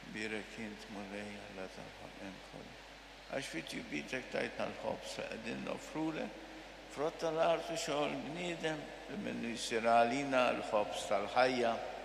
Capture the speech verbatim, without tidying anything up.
Bierekint Moreia Lazarvan Enkol. Għax fit jubitek tajtna l-ħobs għedin nofrule, frotta l-artu xoħol bnidem, minnu jisir għalina l-ħobs tal-ħajja,